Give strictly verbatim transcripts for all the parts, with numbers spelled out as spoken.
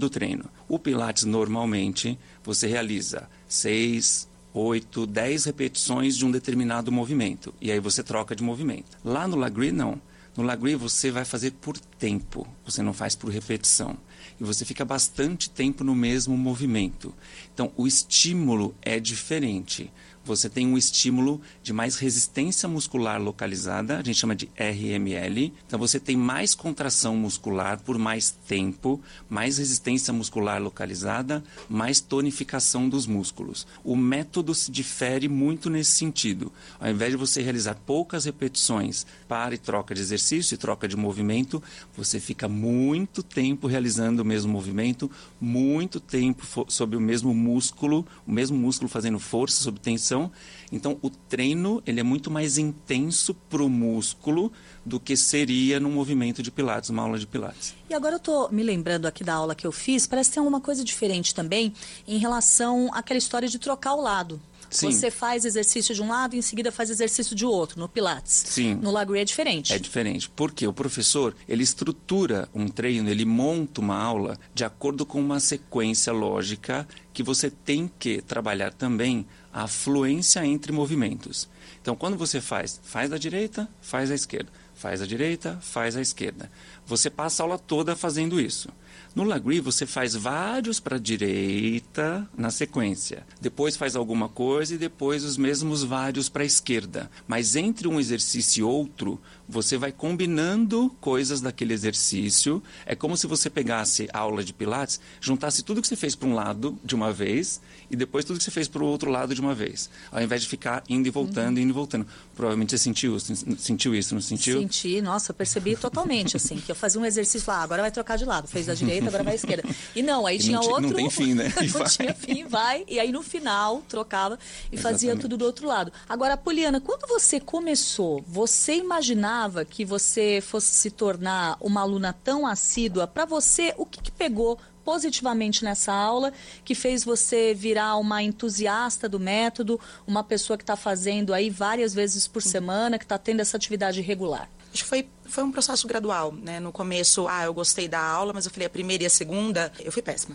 do treino. O Pilates, normalmente, você realiza seis, oito, dez repetições de um determinado movimento. E aí você troca de movimento. Lá no Lagree, não. No Lagree, você vai fazer por tempo. Você não faz por repetição. E você fica bastante tempo no mesmo movimento. Então, o estímulo é diferente. Você tem um estímulo de mais resistência muscular localizada, a gente chama de R M L. Então, você tem mais contração muscular por mais tempo, mais resistência muscular localizada, mais tonificação dos músculos. O método se difere muito nesse sentido. Ao invés de você realizar poucas repetições, para e troca de exercício e troca de movimento, você fica muito tempo realizando o mesmo movimento, muito tempo sobre o mesmo músculo, o mesmo músculo fazendo força sob tensão. Então, o treino ele é muito mais intenso para o músculo do que seria num movimento de Pilates, uma aula de Pilates. E agora eu estou me lembrando aqui da aula que eu fiz, parece que tem alguma coisa diferente também em relação àquela história de trocar o lado. Sim. Você faz exercício de um lado e em seguida faz exercício de outro, no Pilates. Sim. No Lagree é diferente. É diferente, porque o professor, ele estrutura um treino, ele monta uma aula de acordo com uma sequência lógica que você tem que trabalhar também a fluência entre movimentos. Então, quando você faz, faz da direita, faz à esquerda, faz à direita, faz à esquerda. Você passa a aula toda fazendo isso. No Lagree, você faz vários para a direita na sequência. Depois faz alguma coisa e depois os mesmos vários para a esquerda. Mas entre um exercício e outro, você vai combinando coisas daquele exercício. É como se você pegasse a aula de Pilates, juntasse tudo que você fez para um lado de uma vez e depois tudo que você fez para o outro lado de uma vez. Ao invés de ficar indo e voltando, uhum. indo e voltando. Provavelmente você sentiu, sentiu isso, não sentiu? Senti, nossa, eu percebi totalmente, assim, que eu fazia um exercício lá, ah, agora vai trocar de lado, fez da direita, agora vai à esquerda. E não, aí e tinha não outro... Não tem fim, né? não vai. tinha fim, vai, e aí no final trocava e Exatamente. Fazia tudo do outro lado. Agora, Poliana, quando você começou, você imaginava que você fosse se tornar uma aluna tão assídua? Para você, o que, que pegou positivamente nessa aula que fez você virar uma entusiasta do método, uma pessoa que está fazendo aí várias vezes por semana, que está tendo essa atividade regular? Acho que foi, foi um processo gradual, né? No começo, ah, eu gostei da aula, mas eu falei, a primeira e a segunda, eu fui péssima.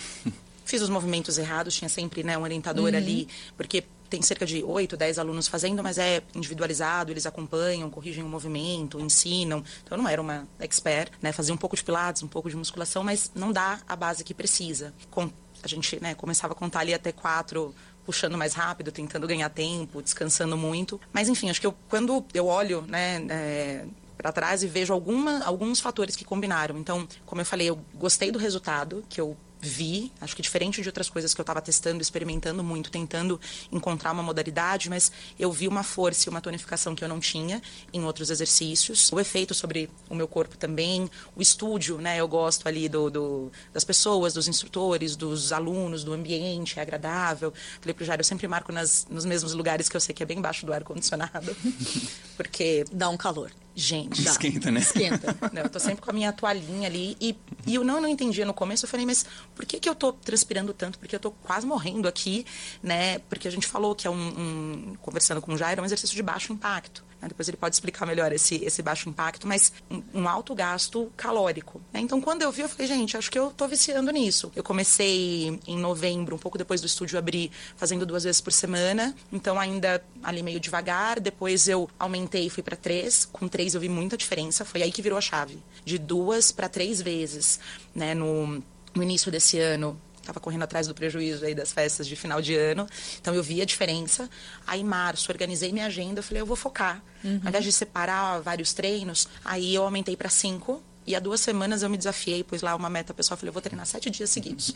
Fiz os movimentos errados, tinha sempre, né, um orientador uhum. ali, porque tem cerca de oito, dez alunos fazendo, mas é individualizado, eles acompanham, corrigem o movimento, ensinam. Então, eu não era uma expert, né? Fazia um pouco de Pilates, um pouco de musculação, mas não dá a base que precisa. Com, a gente, né, começava a contar ali até quatro, puxando mais rápido, tentando ganhar tempo, descansando muito. Mas, enfim, acho que eu, quando eu olho, né, é, para trás e vejo alguma, alguns fatores que combinaram. Então, como eu falei, eu gostei do resultado que eu vi, acho que diferente de outras coisas que eu estava testando, experimentando muito, tentando encontrar uma modalidade, mas eu vi uma força e uma tonificação que eu não tinha em outros exercícios. O efeito sobre o meu corpo também, o estúdio, né? Eu gosto ali do, do, das pessoas, dos instrutores, dos alunos, do ambiente, é agradável. Falei pro Jair, eu sempre marco nas, nos mesmos lugares que eu sei que é bem baixo do ar-condicionado, porque... Dá um calor. Gente, dá. Esquenta, né? Esquenta. Não, eu tô sempre com a minha toalhinha ali. E, e eu não, não entendia no começo. Eu falei, mas por que que eu tô transpirando tanto? Porque eu tô quase morrendo aqui, né? Porque a gente falou que é um, um conversando com o Jair, é um exercício de baixo impacto. Né? Depois ele pode explicar melhor esse, esse baixo impacto, mas um, um alto gasto calórico. Né? Então, quando eu vi, eu falei, gente, acho que eu tô viciando nisso. Eu comecei em novembro, um pouco depois do estúdio abrir, fazendo duas vezes por semana. Então, ainda ali meio devagar. Depois eu aumentei e fui para três. Com três eu vi muita diferença. Foi aí que virou a chave. De duas para três vezes. Né? No, no início desse ano, estava correndo atrás do prejuízo aí das festas de final de ano. Então, eu vi a diferença. Aí, em março, organizei minha agenda. Eu falei, eu vou focar. Uhum. Ao invés de separar vários treinos, aí eu aumentei para cinco. E há duas semanas eu me desafiei, pus lá uma meta pessoal. Eu falei, eu vou treinar sete dias seguidos.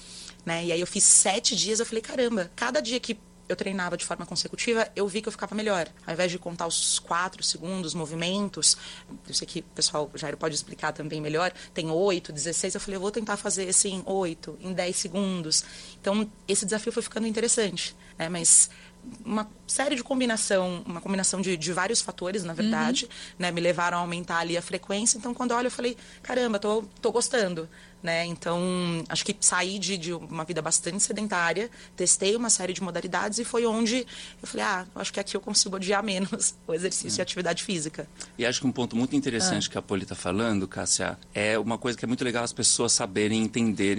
Né? E aí, eu fiz sete dias. Eu falei, caramba, cada dia que eu treinava de forma consecutiva, eu vi que eu ficava melhor. Ao invés de contar os quatro segundos, movimentos, eu sei que o pessoal, o Jair pode explicar também melhor, tem oito, dezesseis, eu falei, eu vou tentar fazer esse em oito, em dez segundos. Então, esse desafio foi ficando interessante, né? Mas uma série de combinação, uma combinação de, de vários fatores, na verdade, uhum. né? Me levaram a aumentar ali a frequência. Então, quando eu olho, eu falei, caramba, tô, tô gostando. Né? Então, acho que saí de, de uma vida bastante sedentária, testei uma série de modalidades e foi onde eu falei, ah, acho que aqui eu consigo odiar menos o exercício é. e a atividade física. E acho que um ponto muito interessante ah. que a Poli está falando, Cássia, é uma coisa que é muito legal as pessoas saberem entender